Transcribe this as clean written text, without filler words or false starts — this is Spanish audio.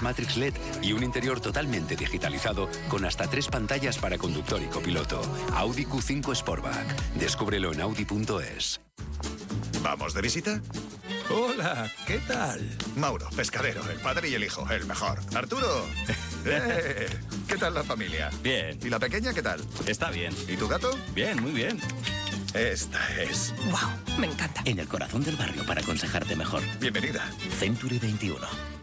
Matrix LED y un interior totalmente digitalizado con hasta 3 pantallas para conductor y copiloto. Audi Q5 Sportback. Descúbrelo en Audi.es. ¿Vamos de visita? Hola, ¿qué tal? Mauro, pescadero, el padre y el hijo, el mejor. Arturo, ¿qué tal la familia? Bien. ¿Y la pequeña qué tal? Está bien. ¿Y tu gato? Bien, muy bien. Esta es. ¡Wow! Me encanta. En el corazón del barrio para aconsejarte mejor. Bienvenida. Century 21.